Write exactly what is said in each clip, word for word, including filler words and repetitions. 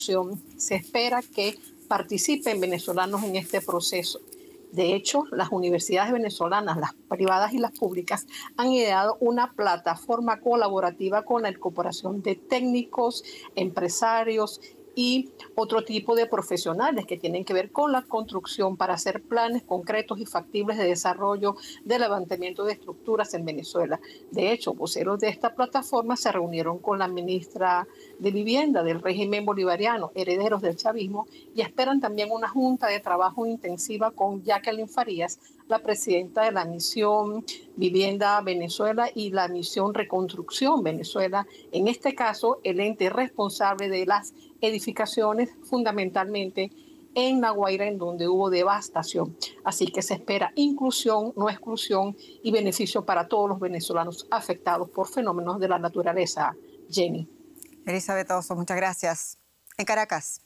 Se espera que participen venezolanos en este proceso. De hecho, las universidades venezolanas, las privadas y las públicas, han ideado una plataforma colaborativa con la incorporación de técnicos, empresarios y otro tipo de profesionales que tienen que ver con la construcción para hacer planes concretos y factibles de desarrollo de levantamiento de estructuras en Venezuela. De hecho, voceros de esta plataforma se reunieron con la ministra de Vivienda del régimen bolivariano, herederos del chavismo, y esperan también una junta de trabajo intensiva con Jacqueline Farías, la presidenta de la misión Vivienda Venezuela y la misión Reconstrucción Venezuela, en este caso el ente responsable de las edificaciones, fundamentalmente en La Guaira, en donde hubo devastación. Así que se espera inclusión, no exclusión y beneficio para todos los venezolanos afectados por fenómenos de la naturaleza. Jenny. Elizabeth Oso, muchas gracias. En Caracas.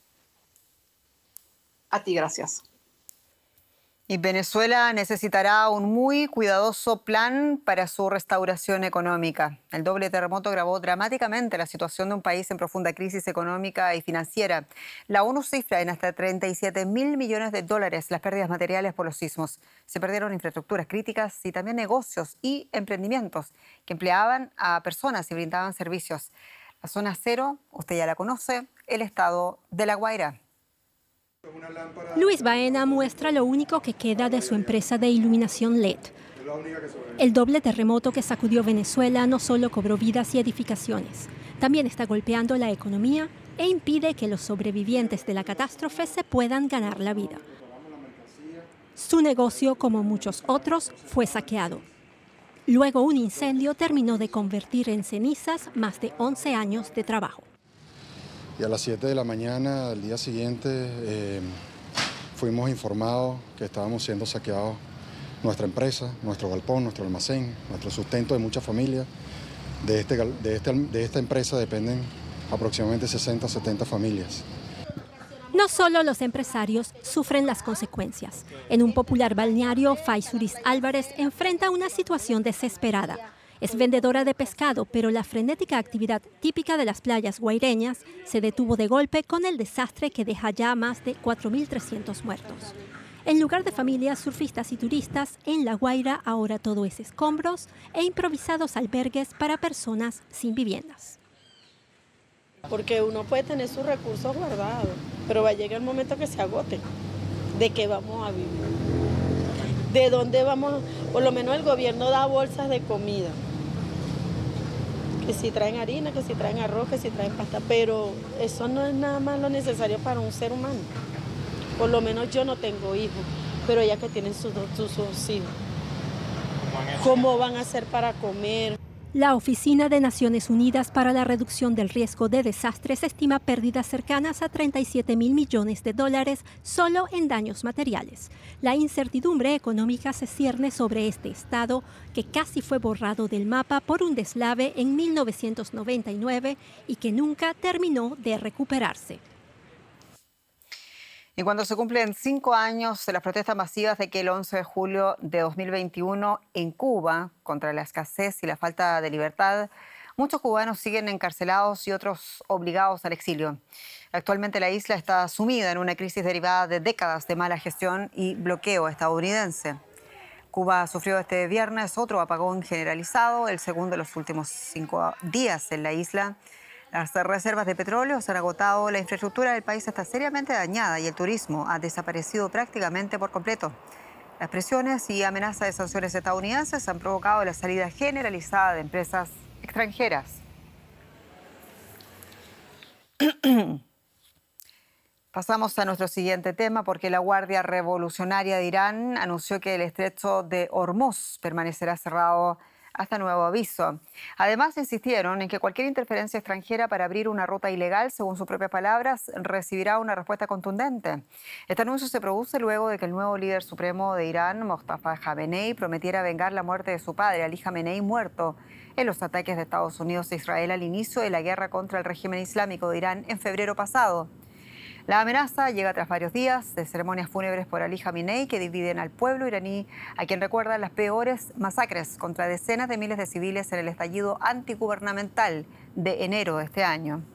A ti, gracias. Y Venezuela necesitará un muy cuidadoso plan para su restauración económica. El doble terremoto agravó dramáticamente la situación de un país en profunda crisis económica y financiera. La ONU cifra en hasta treinta y siete mil millones de dólares las pérdidas materiales por los sismos. Se perdieron infraestructuras críticas y también negocios y emprendimientos que empleaban a personas y brindaban servicios. La zona cero, usted ya la conoce, el estado de La Guaira. Luis Baena muestra lo único que queda de su empresa de iluminación L E D. El doble terremoto que sacudió Venezuela no solo cobró vidas y edificaciones, también está golpeando la economía e impide que los sobrevivientes de la catástrofe se puedan ganar la vida. Su negocio, como muchos otros, fue saqueado. Luego un incendio terminó de convertir en cenizas más de once años de trabajo. Y a las siete de la mañana del día siguiente eh, fuimos informados que estábamos siendo saqueados nuestra empresa, nuestro galpón, nuestro almacén, nuestro sustento de muchas familias. De, este, de, este, de esta empresa dependen aproximadamente sesenta, setenta familias. No solo los empresarios sufren las consecuencias. En un popular balneario, Faisuris Álvarez enfrenta una situación desesperada. Es vendedora de pescado, pero la frenética actividad típica de las playas guaireñas se detuvo de golpe con el desastre que deja ya más de cuatro mil trescientos muertos. En lugar de familias surfistas y turistas, en La Guaira ahora todo es escombros e improvisados albergues para personas sin viviendas. Porque uno puede tener sus recursos guardados, pero va a llegar el momento que se agote. ¿De qué vamos a vivir? ¿De dónde vamos? Por lo menos el gobierno da bolsas de comida. Que si traen harina, que si traen arroz, que si traen pasta, pero eso no es nada más lo necesario para un ser humano. Por lo menos yo no tengo hijos, pero ya que tienen sus dos hijos, ¿cómo van a hacer para comer? La Oficina de Naciones Unidas para la Reducción del Riesgo de Desastres estima pérdidas cercanas a treinta y siete mil millones de dólares solo en daños materiales. La incertidumbre económica se cierne sobre este estado que casi fue borrado del mapa por un deslave en mil novecientos noventa y nueve y que nunca terminó de recuperarse. Y cuando se cumplen cinco años de las protestas masivas de aquel once de julio de dos mil veintiuno en Cuba contra la escasez y la falta de libertad, muchos cubanos siguen encarcelados y otros obligados al exilio. Actualmente la isla está sumida en una crisis derivada de décadas de mala gestión y bloqueo estadounidense. Cuba sufrió este viernes otro apagón generalizado, el segundo en los últimos cinco días en la isla. Las reservas de petróleo se han agotado, la infraestructura del país está seriamente dañada y el turismo ha desaparecido prácticamente por completo. Las presiones y amenazas de sanciones estadounidenses han provocado la salida generalizada de empresas extranjeras. Pasamos a nuestro siguiente tema porque la Guardia Revolucionaria de Irán anunció que el estrecho de Hormuz permanecerá cerrado hasta nuevo aviso. Además, insistieron en que cualquier interferencia extranjera para abrir una ruta ilegal, según sus propias palabras, recibirá una respuesta contundente. Este anuncio se produce luego de que el nuevo líder supremo de Irán, Mostafa Jamenei, prometiera vengar la muerte de su padre, Ali Jamenei, muerto en los ataques de Estados Unidos e Israel al inicio de la guerra contra el régimen islámico de Irán en febrero pasado. La amenaza llega tras varios días de ceremonias fúnebres por Ali Jamenei que dividen al pueblo iraní, a quien recuerdan las peores masacres contra decenas de miles de civiles en el estallido antigubernamental de enero de este año.